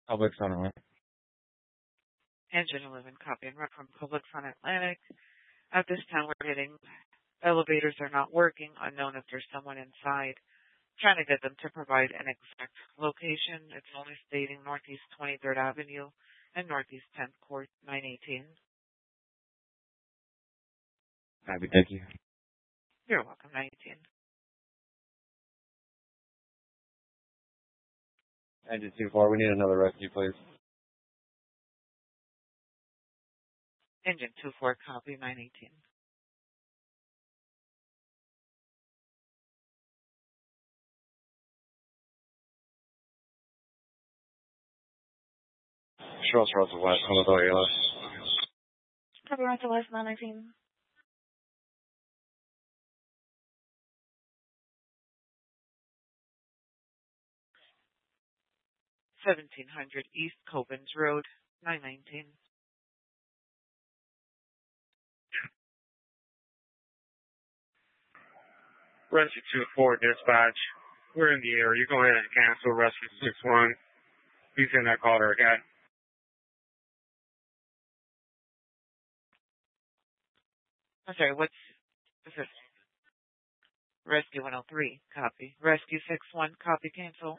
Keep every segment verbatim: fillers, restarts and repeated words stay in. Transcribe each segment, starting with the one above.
Public Sunlight. Engine eleven, copy and run from Public Sun Atlantic. At this time, we're getting elevators are not working, unknown if there's someone inside. Trying to get them to provide an exact location. It's only stating Northeast twenty-third Avenue and Northeast tenth Court, nine eighteen. Happy, thank you. You're welcome, nine eighteen. Engine two four, we need another rescue, please. Engine two four, copy, nine eighteen. Charles Russell West, Commodore A L S. Copy, Russell West, nine nineteen. seventeen hundred East Cobins Road, nine nineteen. Rescue two four, dispatch. We're in the area. You go ahead and cancel Rescue six one. Please send that caller again. I'm sorry, what's this? Is Rescue one oh three, copy. Rescue six one, copy, cancel.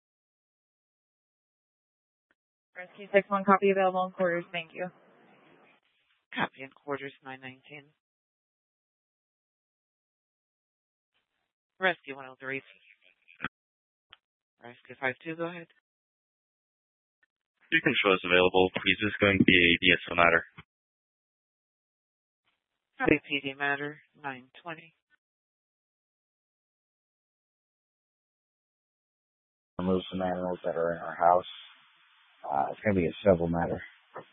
Rescue six one, copy available in quarters, thank you. Copy in quarters, nine nineteen. Rescue one oh three. Rescue five two, go ahead. Your control is available. Please, this is going to be a D S O matter. Copy P D matter, nine twenty. Remove some animals that are in our house. Uh, it's going to be a civil matter.